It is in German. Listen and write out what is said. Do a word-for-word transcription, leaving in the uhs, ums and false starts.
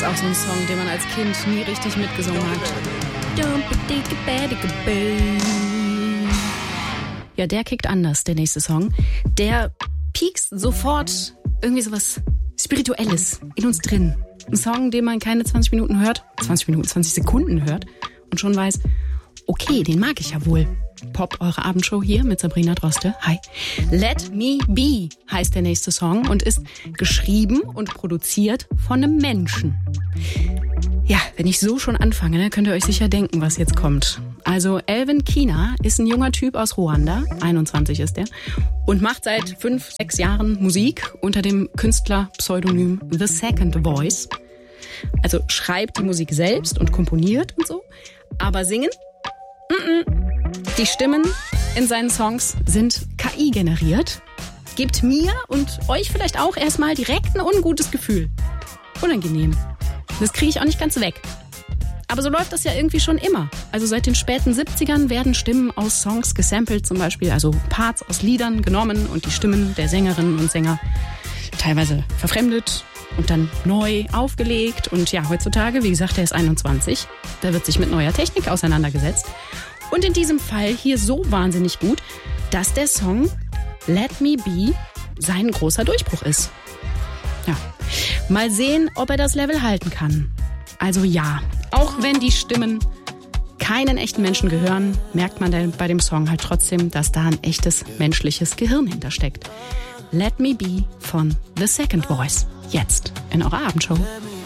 ist auch so ein Song, den man als Kind nie richtig mitgesungen hat. Ja, der kickt anders, der nächste Song. Der piekst sofort irgendwie sowas Spirituelles in uns drin. Ein Song, den man keine zwanzig Minuten hört, zwanzig Minuten, zwanzig Sekunden hört und schon weiß, okay, den mag ich ja wohl. Pop, eure Abendshow hier mit Sabrina Droste. Hi. Let Me Be heißt der nächste Song und ist geschrieben und produziert von einem Menschen. Ja, wenn ich so schon anfange, ne, könnt ihr euch sicher denken, was jetzt kommt. Also Elvin Kina ist ein junger Typ aus Ruanda, einundzwanzig ist er, und macht seit fünf, sechs Jahren Musik unter dem Künstlerpseudonym The Second Voice. Also schreibt die Musik selbst und komponiert und so, aber singen? Mm-mm. Die Stimmen in seinen Songs sind K I generiert. Gibt mir und euch vielleicht auch erstmal direkt ein ungutes Gefühl. Unangenehm. Das kriege ich auch nicht ganz weg. Aber so läuft das ja irgendwie schon immer. Also seit den späten siebzigern werden Stimmen aus Songs gesampelt, zum Beispiel, also Parts aus Liedern genommen und die Stimmen der Sängerinnen und Sänger teilweise verfremdet und dann neu aufgelegt. Und ja, heutzutage, wie gesagt, er ist einundzwanzig, da wird sich mit neuer Technik auseinandergesetzt. Und in diesem Fall hier so wahnsinnig gut, dass der Song Let Me Be sein großer Durchbruch ist. Ja, mal sehen, ob er das Level halten kann. Also ja, auch wenn die Stimmen keinen echten Menschen gehören, merkt man bei dem Song halt trotzdem, dass da ein echtes menschliches Gehirn hintersteckt. Let Me Be von The Second Voice. Jetzt in eurer Abendshow.